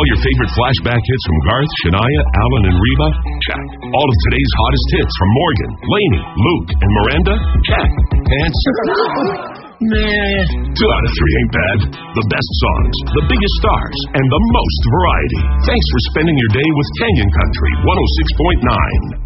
All your favorite flashback hits from Garth, Shania, Alan, and Reba? Check. All of today's hottest hits from Morgan, Lainey, Luke, and Miranda? Check. Answer. Nah. 2 out of 3 ain't bad. The best songs, the biggest stars, and the most variety. Thanks for spending your day with Canyon Country 106.9.